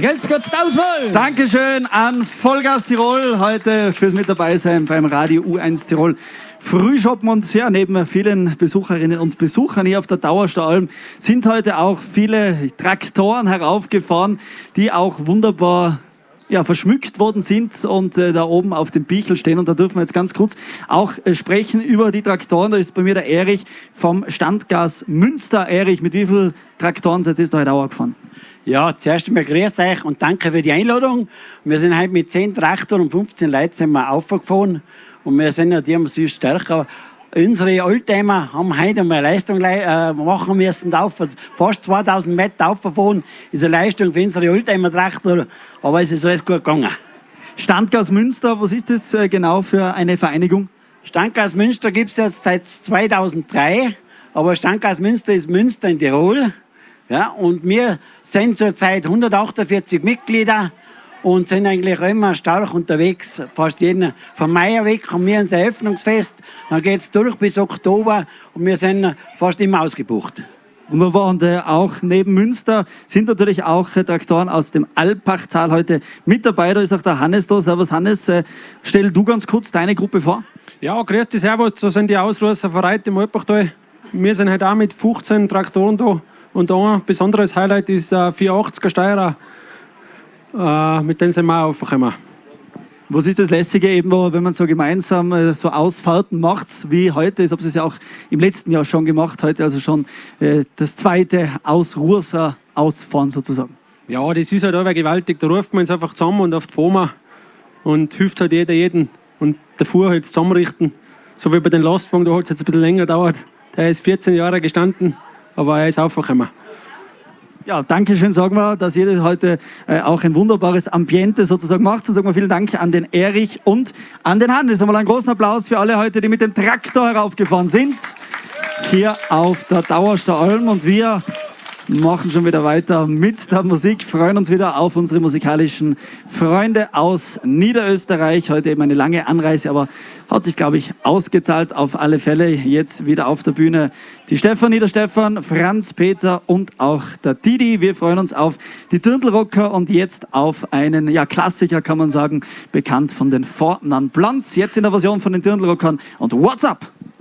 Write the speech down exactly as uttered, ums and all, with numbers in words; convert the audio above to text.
Grüß Gott, Auswahl! Dankeschön an Vollgas Tirol heute fürs mit dabei sein beim Radio U eins Tirol. Frühschoppen und ja, neben vielen Besucherinnen und Besuchern hier auf der Dauerstalm sind heute auch viele Traktoren heraufgefahren, die auch wunderbar ja, verschmückt worden sind und äh, da oben auf dem Pichel stehen. Und da dürfen wir jetzt ganz kurz auch äh, sprechen über die Traktoren. Da ist bei mir der Erich vom Standgas Münster. Erich, mit wie vielen Traktoren seid ihr heute auch gefahren? Ja, zuerst einmal grüß euch und danke für die Einladung. Wir sind heute mit zehn Traktoren und fünfzehn Leuten sind wir aufgefahren. Und wir sind ja die haben süß stärker. Unsere Oldtimer haben heute eine Leistung äh, machen müssen, auf, fast zweitausend Meter aufgefahren. Das ist eine Leistung für unsere Oldtimer-Traktor, aber es ist alles gut gegangen. Standgas Münster, was ist das äh, genau für eine Vereinigung? Standgas Münster gibt es jetzt seit zweitausenddrei, aber Standgas Münster ist Münster in Tirol. Ja, und wir sind zurzeit hundertachtundvierzig Mitglieder und sind eigentlich immer stark unterwegs. Fast jeden vom Mai weg haben wir unser Eröffnungsfest. Dann geht es durch bis Oktober und wir sind fast immer ausgebucht. Wunderbar. Und äh, auch neben Münster sind natürlich auch äh, Traktoren aus dem Alpachtal heute mit dabei. Da ist auch der Hannes da. Servus Hannes, äh, stell du ganz kurz deine Gruppe vor. Ja, grüß dich, servus. So sind die Ausrußer von Reit im Alpachtal. Wir sind heute auch mit fünfzehn Traktoren da. Und ein besonderes Highlight ist ein vierhundertachtziger Steirer. Äh, mit denen sind wir auch aufgekommen. Was ist das Lässige, eben, wenn man so gemeinsam äh, so Ausfahrten macht, wie heute? Ich habe es ja auch im letzten Jahr schon gemacht, heute also schon äh, das zweite Ausrußer Ausfahren sozusagen. Ja, das ist halt aber gewaltig. Da ruft man uns einfach zusammen und oft fahren wir und hilft halt jeder jeden. Und der Fuhr halt zusammenrichten. So wie bei den Lastwagen, da hat es jetzt ein bisschen länger gedauert. Der ist vierzehn Jahre gestanden, aber er ist aufgekommen. Ja, danke schön, sagen wir, dass ihr heute äh, auch ein wunderbares Ambiente sozusagen macht. Und sagen wir vielen Dank an den Erich und an den Hannes. Einmal einen großen Applaus für alle heute, die mit dem Traktor heraufgefahren sind. Hier auf der Dauerstalm. Und wir machen schon wieder weiter mit der Musik, freuen uns wieder auf unsere musikalischen Freunde aus Niederösterreich. Heute eben eine lange Anreise, aber hat sich, glaube ich, ausgezahlt auf alle Fälle. Jetzt wieder auf der Bühne die Stefanie, der Stefan, Franz, Peter und auch der Didi. Wir freuen uns auf die Dirndlrocker und jetzt auf einen ja, Klassiker, kann man sagen, bekannt von den Fortnan Blondes. Jetzt in der Version von den Dirndlrockern und What's Up?